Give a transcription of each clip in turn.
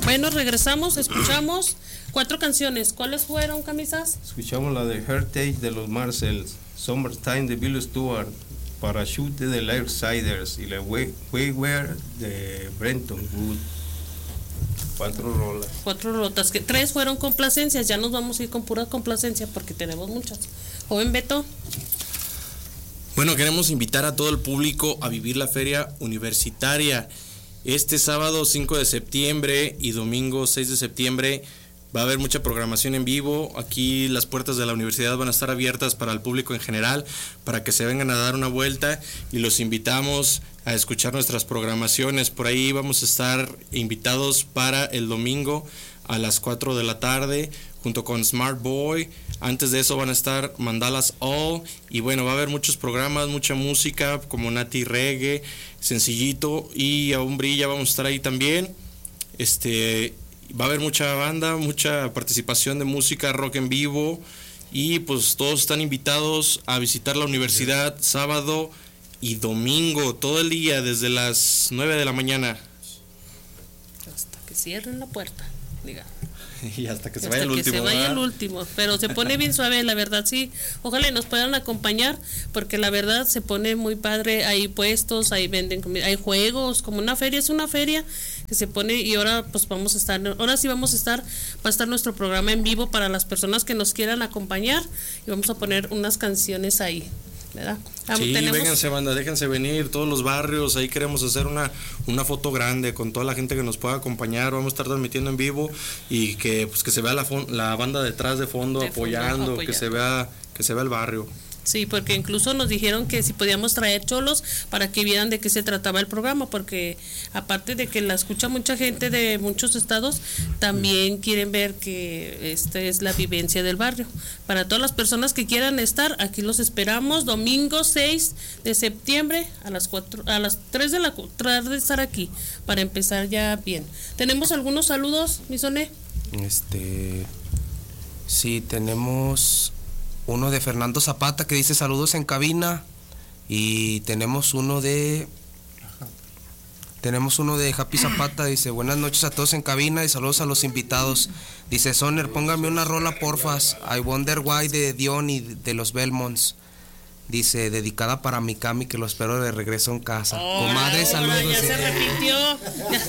Bueno, regresamos, escuchamos 4 canciones. ¿Cuáles fueron, camisas? Escuchamos la de Heritage de los Marcells, Summertime de Bill Stewart, Parachute de Lakeshiders y la Wayward de Brenton Wood. 4 rolas. 4 rotas, que 3 fueron complacencias. Ya nos vamos a ir con pura complacencia porque tenemos muchas. Joven Beto. Bueno, queremos invitar a todo el público a vivir la feria universitaria. Este sábado 5 de septiembre y domingo 6 de septiembre va a haber mucha programación en vivo. Aquí las puertas de la universidad van a estar abiertas para el público en general, para que se vengan a dar una vuelta, y los invitamos a escuchar nuestras programaciones. Por ahí vamos a estar invitados para el domingo a las 4 de la tarde junto con Smart Boy. Antes de eso van a estar Mandalas All, y bueno, va a haber muchos programas, mucha música como Nati Reggae, sencillito, y aún brilla, vamos a estar ahí también. Va a haber mucha banda, mucha participación de música, rock en vivo, y pues todos están invitados a visitar la universidad sábado y domingo, todo el día, desde las 9 de la mañana. Hasta que cierren la puerta, diga. Y hasta que se vaya el último. Se vaya el último, pero se pone bien suave, la verdad, sí. Ojalá nos puedan acompañar, porque la verdad se pone muy padre. Hay puestos, ahí venden comida, hay juegos, como una feria, es una feria que se pone. Y ahora pues va a estar nuestro programa en vivo para las personas que nos quieran acompañar, y vamos a poner unas canciones ahí, ¿verdad? Sí, vénganse, banda, déjense venir, todos los barrios. Ahí queremos hacer una foto grande con toda la gente que nos pueda acompañar. Vamos a estar transmitiendo en vivo, y que se vea la banda detrás de fondo, apoyando, que se vea el barrio. Sí, porque incluso nos dijeron que si podíamos traer cholos para que vieran de qué se trataba el programa, porque aparte de que la escucha mucha gente de muchos estados, también quieren ver que esta es la vivencia del barrio. Para todas las personas que quieran estar, aquí los esperamos domingo 6 de septiembre a las 3 de la tarde estar aquí para empezar ya bien. ¿Tenemos algunos saludos, Misone? Sí, tenemos uno de Fernando Zapata que dice saludos en cabina, y tenemos uno de Happy Zapata, dice buenas noches a todos en cabina y saludos a los invitados. Dice Soner, póngame una rola porfas, I Wonder Why de Dion y de los Belmonts. Dice, dedicada para mi Cami, que lo espero de regreso en casa. Comadre, saludos. Ya se arrepintió.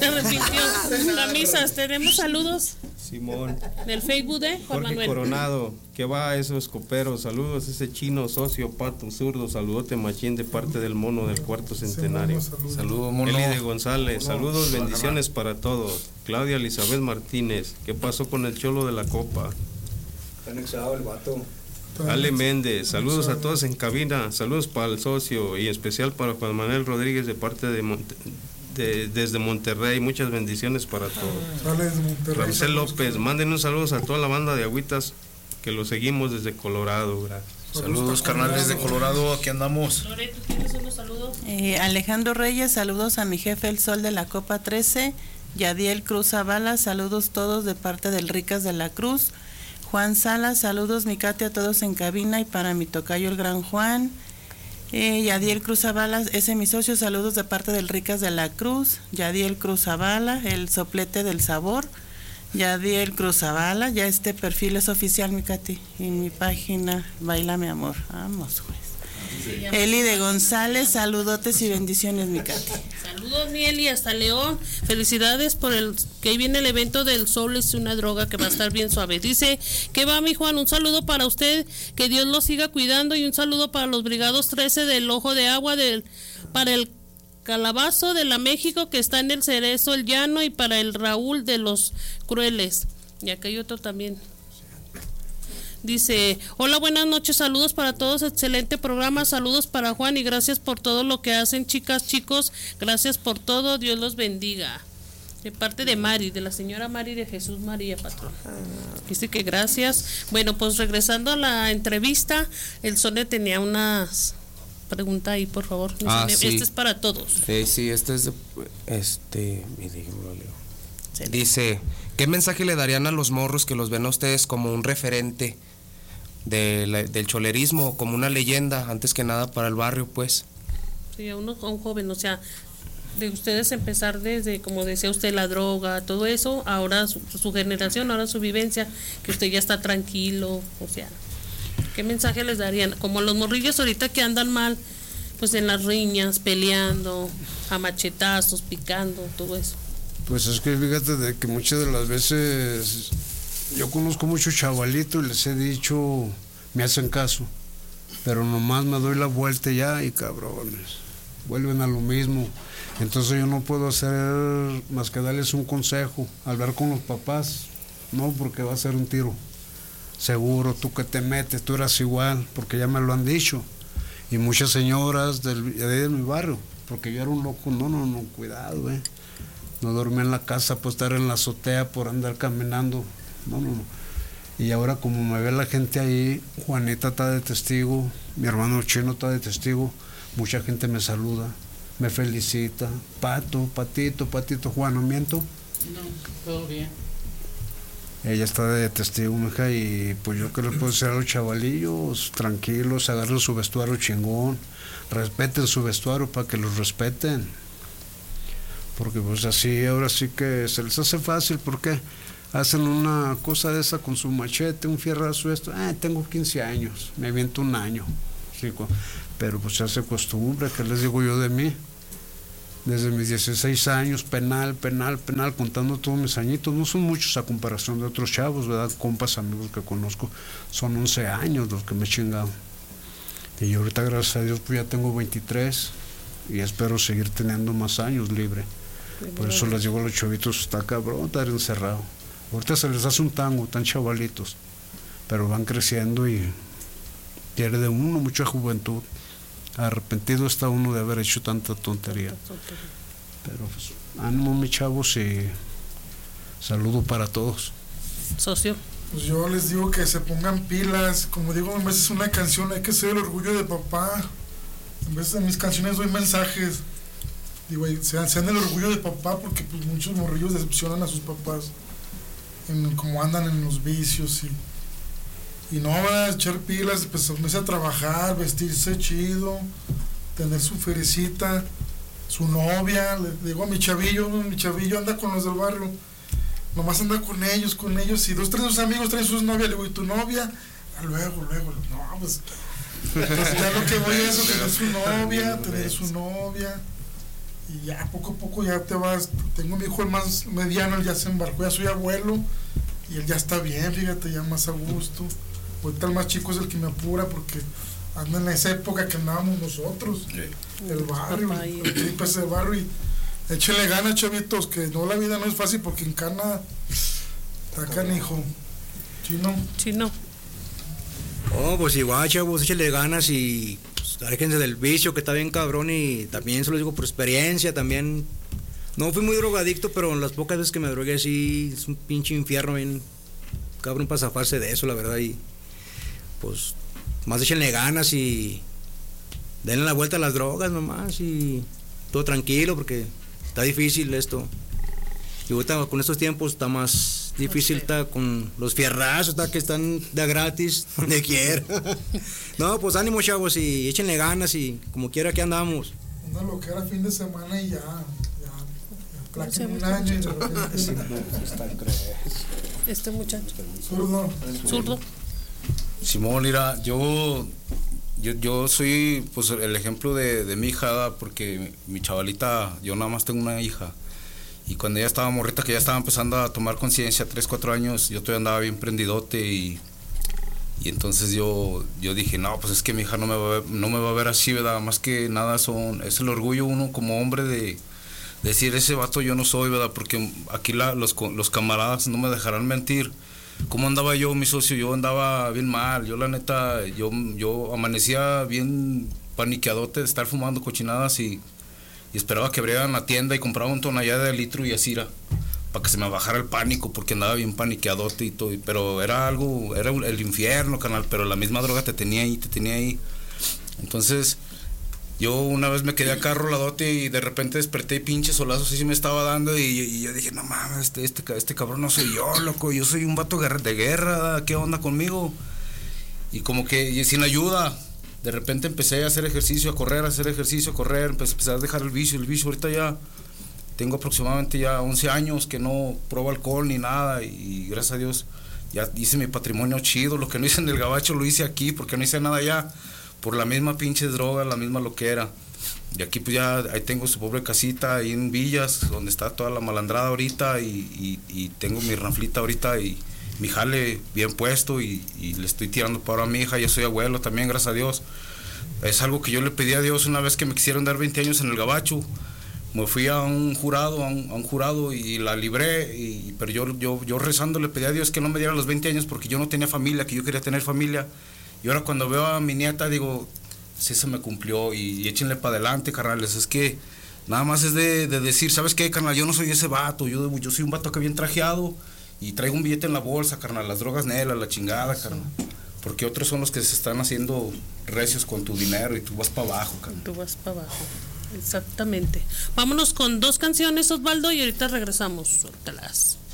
Camisas, ¿tenemos saludos? Simón. Del Facebook de Juan Jorge Manuel Coronado, que va a esos coperos. Saludos, ese chino socio, pato zurdo. Saludote machín de parte del mono del cuarto centenario. Saludos, mono. Eli de González, saludos, bendiciones para todos. Claudia Elizabeth Martínez, ¿qué pasó con el cholo de la copa? Está anexado el vato. Ale Méndez, saludos a todos en cabina, saludos para el socio y en especial para Juan Manuel Rodríguez de parte desde Monterrey, muchas bendiciones para todos. Ramsel López, manden un saludo a toda la banda de Agüitas que lo seguimos desde Colorado. Gracias. Saludos carnales de Colorado, aquí andamos. Lore, ¿tú tienes unos saludos? Alejandro Reyes, saludos a mi jefe el Sol de la Copa 13, Yadiel Cruz Zavala, saludos todos de parte del Ricas de la Cruz. Juan Salas, saludos mi Katy a todos en cabina y para mi tocayo el Gran Juan. Yadiel Cruz Zavala, ese es mi socio, saludos de parte del Ricas de la Cruz. Yadiel Cruz Zavala, el soplete del sabor. Yadiel Cruz Zavala, ya este perfil es oficial mi Katy, en mi página Baila mi amor. Vamos, pues. Eli de González, saludotes y bendiciones mi Katy. Saludos mi Eli, hasta León. Felicidades por que ahí viene el evento del Sol es una droga, que va a estar bien suave. Dice, ¿qué va mi Juan? Un saludo para usted, que Dios lo siga cuidando, y un saludo para los brigados 13 del Ojo de Agua, para el Calabazo de la México que está en el Cerezo, el Llano, y para el Raúl de los Crueles. Y acá hay otro también. Dice, hola, buenas noches, saludos para todos, excelente programa, saludos para Juan y gracias por todo lo que hacen, chicas, chicos, gracias por todo, Dios los bendiga. De parte de Mari, de la señora Mari de Jesús María, patrón. Dice que gracias. Bueno, pues regresando a la entrevista, el Sone tenía unas preguntas ahí, por favor. Sí. Este es para todos. Sí, este es dice, ¿qué mensaje le darían a los morros que los ven a ustedes como un referente del cholerismo, como una leyenda, antes que nada para el barrio, pues? Sí, a un joven, o sea, de ustedes empezar desde, como decía usted, la droga, todo eso, ahora su generación, ahora su vivencia, que usted ya está tranquilo, o sea, ¿qué mensaje les darían? Como los morrillos ahorita que andan mal, pues en las riñas, peleando, a machetazos, picando, todo eso. Pues es que fíjate de que muchas de las veces yo conozco muchos chavalitos y les he dicho, me hacen caso, pero nomás me doy la vuelta ya y cabrones, vuelven a lo mismo. Entonces yo no puedo hacer más que darles un consejo, hablar con los papás, no, porque va a ser un tiro. Seguro, tú que te metes, tú eras igual, porque ya me lo han dicho. Y muchas señoras de mi barrio, porque yo era un loco, no, cuidado, no dormí en la casa por estar en la azotea, por andar caminando, no. Y ahora como me ve la gente ahí, Juanita está de testigo, mi hermano Chino está de testigo, mucha gente me saluda, me felicita, Patito, Juan, ¿no miento? No, todo bien. Ella está de testigo, mija, y pues yo que le puedo decir a los chavalillos, tranquilos, agarren su vestuario chingón, respeten su vestuario para que los respeten. Porque pues así, ahora sí que se les hace fácil, porque hacen una cosa de esa con su machete, un fierrazo, esto, tengo 15 años, me aviento un año, sí, pero pues se hace costumbre, ¿qué les digo yo de mí? Desde mis 16 años, penal, contando todos mis añitos, no son muchos a comparación de otros chavos, ¿verdad? Compas, amigos que conozco, son 11 años los que me he chingado. Y yo ahorita, gracias a Dios, pues ya tengo 23 y espero seguir teniendo más años libre. Por eso les digo a los chavitos, está cabrón estar encerrado. Ahorita se les hace un tango, tan chavalitos, pero van creciendo y pierde uno mucha juventud. Arrepentido está uno de haber hecho tanta tontería. Pero pues, ánimo, mis chavos, y saludo para todos. Socio. Pues yo les digo que se pongan pilas. Como digo, en veces una canción hay que ser el orgullo de papá. En veces en mis canciones doy mensajes. Digo, sean el orgullo de papá, porque pues muchos morrillos decepcionan a sus papás en cómo andan en los vicios y no van a echar pilas, pues ponerse a trabajar, vestirse chido, tener su ferecita, su novia. Le digo a mi chavillo anda con los del barrio, nomás anda con ellos, y 2, 3 de sus amigos traen sus novias. Le digo, ¿y tu novia? Luego, no, pues ya lo que voy a eso, tener su novia, y ya poco a poco ya te vas. Tengo mi hijo el más mediano, él ya se embarcó, ya soy abuelo, y él ya está bien, fíjate, ya más a gusto. Ahorita el más chico es el que me apura, porque anda en esa época que andábamos nosotros, el barrio, pues el barrio, y échenle ganas, chavitos, que no, la vida no es fácil, porque en Cana está canijo. Chino. Oh, pues igual, chavos, échenle ganas y pues, aléjense del vicio, que está bien cabrón, y también se lo digo por experiencia, también. No fui muy drogadicto, pero las pocas veces que me drogué sí, es un pinche infierno bien cabrón para zafarse de eso, la verdad. Y pues más échenle ganas y denle la vuelta a las drogas nomás, y todo tranquilo, porque está difícil esto. Y ahorita con estos tiempos está más difícil, está con los fierrazos, está que están de gratis, donde quiera. No, pues ánimo, chavos, y échenle ganas, y como quiera que andamos. Una loquera fin de semana y ya plaquen un año y de repente... Este muchacho. Zurdo. Simón, mira, yo soy pues el ejemplo de mi hija, porque mi chavalita, yo nada más tengo una hija, y cuando ella estaba morrita, que ya estaba empezando a tomar conciencia, 3, 4 años, yo todavía andaba bien prendidote, y entonces yo dije, no, pues es que mi hija no me va a ver así, ¿verdad? Más que nada es el orgullo uno como hombre de decir, ese vato yo no soy, ¿verdad? Porque aquí los camaradas no me dejarán mentir. ¿Cómo andaba yo, mi socio? Yo andaba bien mal. Yo, la neta, yo amanecía bien paniqueadote de estar fumando cochinadas y esperaba que abrieran la tienda y compraba un tonallada de litro y así para que se me bajara el pánico, porque andaba bien paniqueadote y todo. Pero era el infierno, carnal, pero la misma droga te tenía ahí. Entonces, yo una vez me quedé acá roladote y de repente desperté y pinche solazo así me estaba dando, y yo dije, no mames, este cabrón no soy yo, loco, yo soy un vato de guerra, ¿qué onda conmigo? Y como que sin ayuda, de repente empecé a hacer ejercicio, a correr, empecé a dejar el vicio, ahorita ya tengo aproximadamente ya 11 años que no pruebo alcohol ni nada y gracias a Dios ya hice mi patrimonio chido, lo que no hice en el Gabacho lo hice aquí porque no hice nada allá, por la misma pinche droga, la misma loquera. Y aquí pues ya ahí tengo su pobre casita ahí en Villas, donde está toda la malandrada ahorita y tengo mi ranflita ahorita y mi jale bien puesto y le estoy tirando para a mi hija, ya soy abuelo también, gracias a Dios. Es algo que yo le pedí a Dios una vez que me quisieron dar 20 años en el Gabacho. Me fui a un jurado, y la libré, pero yo rezando le pedí a Dios que no me diera los 20 años porque yo no tenía familia, que yo quería tener familia. Y ahora cuando veo a mi nieta digo, sí se me cumplió y échenle para adelante, carnales. Es que nada más es de decir, ¿sabes qué, carnal? Yo no soy ese vato, yo soy un vato que bien trajeado y traigo un billete en la bolsa, carnal, las drogas nelas, la chingada, carnal. Porque otros son los que se están haciendo recios con tu dinero y tú vas para abajo, carnal. Tú vas para abajo. Exactamente. Vámonos con 2 canciones, Osvaldo, y ahorita regresamos. Suéltalas.